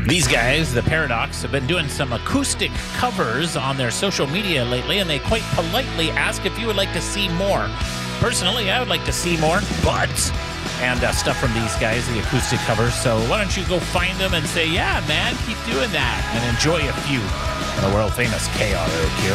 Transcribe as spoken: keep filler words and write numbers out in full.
These guys, the Paradox, have been doing some acoustic covers on their social media lately, and they quite politely ask if you would like to see more. Personally, I would like to see more, but... and uh, stuff from these guys, the acoustic covers. So why don't you go find them and say, yeah, man, keep doing that, and enjoy a few. The world-famous K R O Q.